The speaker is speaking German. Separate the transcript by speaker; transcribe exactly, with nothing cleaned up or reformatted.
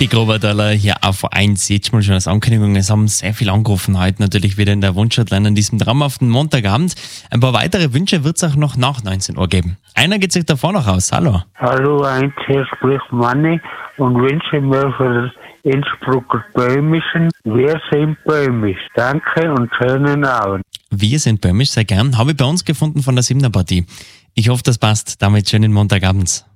Speaker 1: Die Grobertaler hier auf eins. Jetzt mal schon als Ankündigung, es haben sehr viel angerufen heute natürlich wieder in der Wunschhotline an diesem traumhaften Montagabend. Ein paar weitere Wünsche wird es auch noch nach neunzehn Uhr geben. Einer geht sich davor noch aus. Hallo.
Speaker 2: Hallo, eins, hier spricht Manni und wünsche mir für das Innsbrucker Böhmischen, wir sind Böhmisch. Danke und schönen Abend.
Speaker 1: Wir sind Böhmisch, sehr gern. Habe ich bei uns gefunden von der Siebener Partie. Ich hoffe, das passt. Damit schönen Montagabend.